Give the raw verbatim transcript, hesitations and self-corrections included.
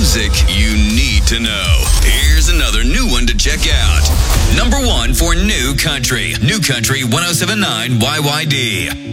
music you need to know. Here's another new one to check out. Number one for New Country. New Country one oh seven point nine Y Y D.